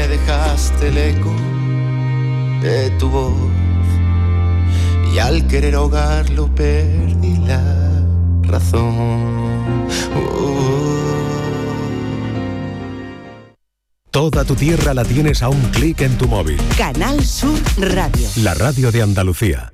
me dejaste el eco de tu voz, y al querer ahogarlo perdí la razón. Toda tu tierra la tienes a un clic en tu móvil. Canal Sur Radio. La radio de Andalucía.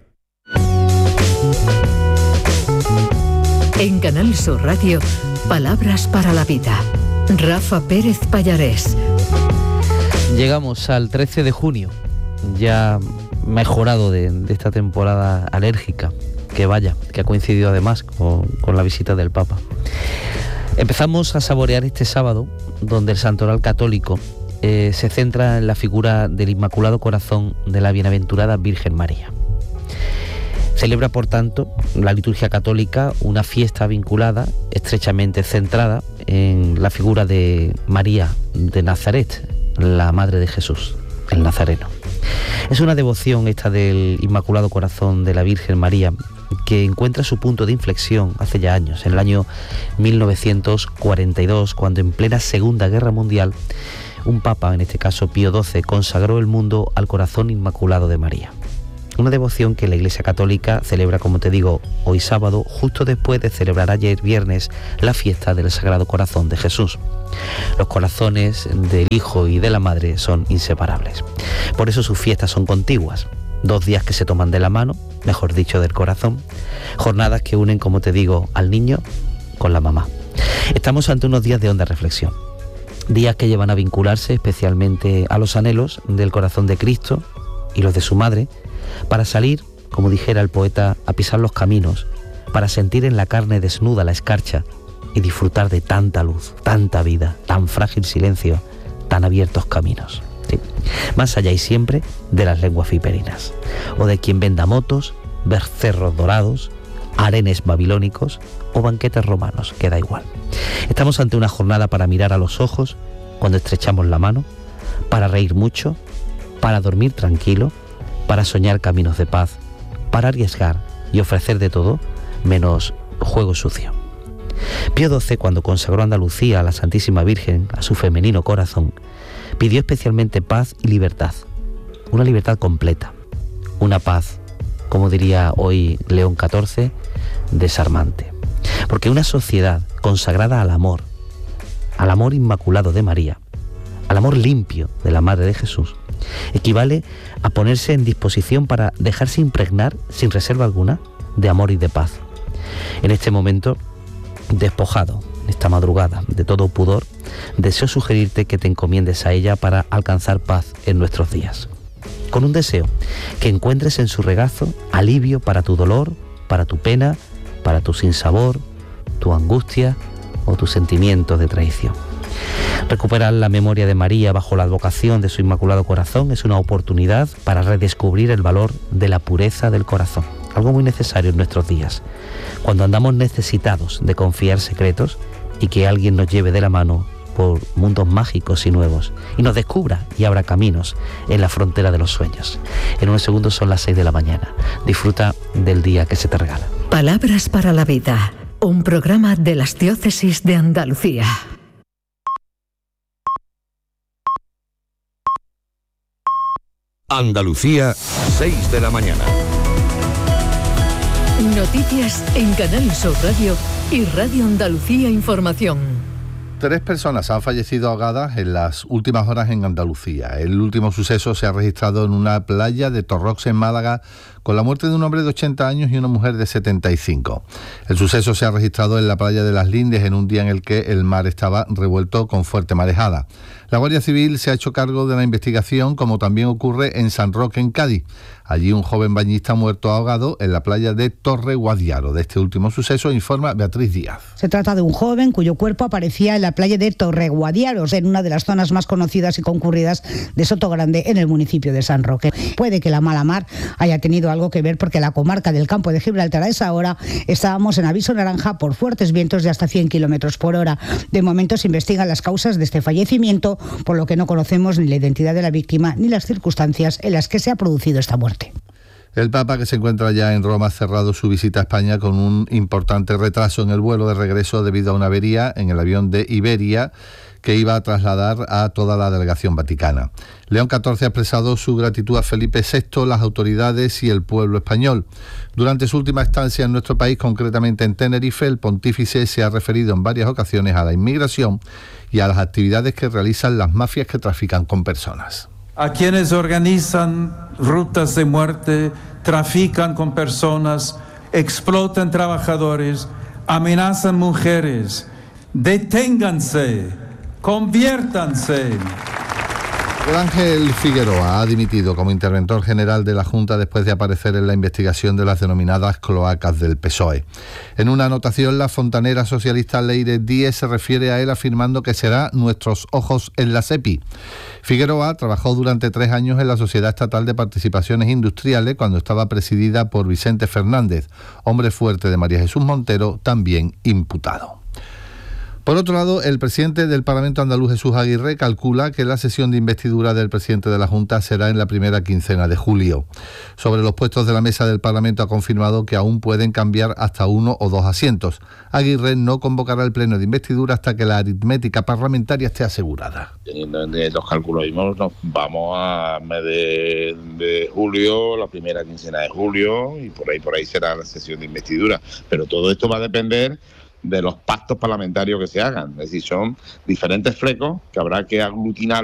En Canal Sur Radio, Palabras para la Vida. Rafa Pérez Pallarés. Llegamos al 13 de junio, ya mejorado de esta temporada alérgica, que ha coincidido además con la visita del Papa. Empezamos a saborear este sábado, donde el santoral católico se centra en la figura del Inmaculado Corazón de la Bienaventurada Virgen María. Celebra, por tanto, la liturgia católica una fiesta vinculada, estrechamente centrada en la figura de María de Nazaret, la Madre de Jesús, el Nazareno. Es una devoción esta del Inmaculado Corazón de la Virgen María que encuentra su punto de inflexión hace ya años, en el año 1942, cuando en plena Segunda Guerra Mundial un papa, en este caso Pío XII, consagró el mundo al Corazón Inmaculado de María. Una devoción que la Iglesia Católica celebra, como te digo, hoy sábado, justo después de celebrar ayer viernes la fiesta del Sagrado Corazón de Jesús. Los corazones del Hijo y de la Madre son inseparables. Por eso sus fiestas son contiguas. 2 días que se toman de la mano, mejor dicho, del corazón. Jornadas que unen, como te digo, al niño con la mamá. Estamos ante unos días de honda reflexión. Días que llevan a vincularse especialmente a los anhelos del corazón de Cristo y los de su madre, para salir, como dijera el poeta, a pisar los caminos, para sentir en la carne desnuda la escarcha y disfrutar de tanta luz, tanta vida, tan frágil silencio, tan abiertos caminos. Sí. Más allá y siempre de las lenguas viperinas, o de quien venda motos, becerros dorados, harenes babilónicos o banquetes romanos, que da igual. Estamos ante una jornada para mirar a los ojos cuando estrechamos la mano, para reír mucho, para dormir tranquilo, para soñar caminos de paz, para arriesgar y ofrecer de todo, menos juego sucio. Pío XII, cuando consagró Andalucía a la Santísima Virgen, a su femenino corazón, pidió especialmente paz y libertad, una libertad completa, una paz, como diría hoy León XIV, desarmante. Porque una sociedad consagrada al amor inmaculado de María, al amor limpio de la Madre de Jesús, equivale a ponerse en disposición para dejarse impregnar, sin reserva alguna, de amor y de paz. En este momento, despojado, esta madrugada, de todo pudor, deseo sugerirte que te encomiendes a ella para alcanzar paz en nuestros días. Con un deseo, que encuentres en su regazo alivio para tu dolor, para tu pena, para tu sinsabor, tu angustia o tus sentimientos de traición. Recuperar la memoria de María bajo la advocación de su Inmaculado Corazón es una oportunidad para redescubrir el valor de la pureza del corazón, algo muy necesario en nuestros días, cuando andamos necesitados de confiar secretos y que alguien nos lleve de la mano por mundos mágicos y nuevos y nos descubra y abra caminos en la frontera de los sueños. En unos segundos son las 6 de la mañana. Disfruta del día que se te regala. Palabras para la Vida, un programa de las Diócesis de Andalucía. Andalucía, 6 de la mañana. Noticias en Canal Sur Radio y Radio Andalucía Información. 3 personas han fallecido ahogadas en las últimas horas en Andalucía. El último suceso se ha registrado en una playa de Torrox, en Málaga, con la muerte de un hombre de 80 años y una mujer de 75. El suceso se ha registrado en la playa de Las Lindes en un día en el que el mar estaba revuelto con fuerte marejada. La Guardia Civil se ha hecho cargo de la investigación, como también ocurre en San Roque, en Cádiz. Allí un joven bañista muerto ahogado en la playa de Torre Guadiaro. De este último suceso informa Beatriz Díaz. Se trata de un joven cuyo cuerpo aparecía en la playa de Torre Guadiaro, en una de las zonas más conocidas y concurridas de Sotogrande, en el municipio de San Roque. Puede que la mala mar haya tenido algo que ver, porque la comarca del Campo de Gibraltar a esa hora estábamos en aviso naranja por fuertes vientos de hasta 100 kilómetros por hora. De momento se investigan las causas de este fallecimiento, por lo que no conocemos ni la identidad de la víctima ni las circunstancias en las que se ha producido esta muerte. El Papa, que se encuentra ya en Roma, ha cerrado su visita a España con un importante retraso en el vuelo de regreso debido a una avería en el avión de Iberia, que iba a trasladar a toda la delegación vaticana. León XIV ha expresado su gratitud a Felipe VI, las autoridades y el pueblo español. Durante su última estancia en nuestro país, concretamente en Tenerife, el pontífice se ha referido en varias ocasiones a la inmigración y a las actividades que realizan las mafias que trafican con personas. A quienes organizan rutas de muerte, trafican con personas, explotan trabajadores, amenazan mujeres. Deténganse, conviértanse. Miguel Ángel Figueroa ha dimitido como interventor general de la Junta después de aparecer en la investigación de las denominadas cloacas del PSOE. En una anotación, la fontanera socialista Leire Díez se refiere a él afirmando que será nuestros ojos en la SEPI. Figueroa trabajó durante 3 años en la Sociedad Estatal de Participaciones Industriales cuando estaba presidida por Vicente Fernández, hombre fuerte de María Jesús Montero, también imputado. Por otro lado, el presidente del Parlamento andaluz, Jesús Aguirre, calcula que la sesión de investidura del presidente de la Junta será en la primera quincena de julio. Sobre los puestos de la mesa del Parlamento ha confirmado que aún pueden cambiar hasta 1 o 2 asientos. Aguirre no convocará el pleno de investidura hasta que la aritmética parlamentaria esté asegurada. Teniendo los cálculos mismos, nos vamos a mes de julio, la primera quincena de julio, y por ahí será la sesión de investidura. Pero todo esto va a depender de los pactos parlamentarios que se hagan. Es decir, son diferentes flecos que habrá que aglutinar